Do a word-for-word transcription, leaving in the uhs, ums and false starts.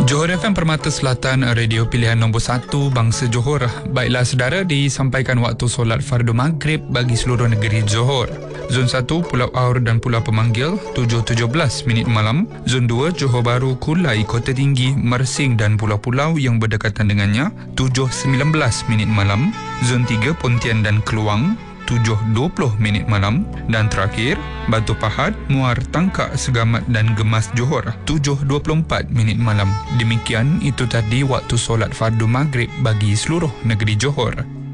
Johor F M Permata Selatan, radio pilihan nombor satu Bangsa Johor. Baiklah sedara, disampaikan waktu solat fardu maghrib bagi seluruh negeri Johor. Zon satu Pulau Aur dan Pulau Pemanggil tujuh tujuh belas minit malam. Zon dua Johor Bahru, Kulai, Kota Tinggi, Mersing dan pulau-pulau yang berdekatan dengannya tujuh sembilan belas minit malam. Zon tiga Pontian dan Keluang tujuh dua puluh minit malam. Dan terakhir, Batu Pahat, Muar, Tangkak, Segamat dan Gemas Johor tujuh dua puluh empat minit malam. Demikian itu tadi waktu solat fardu maghrib bagi seluruh negeri Johor.